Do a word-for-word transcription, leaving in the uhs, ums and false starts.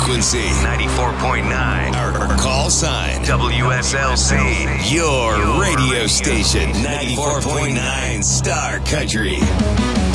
frequency ninety-four point nine. Our call sign W S L C. Your radio station ninety-four point nine Star Country.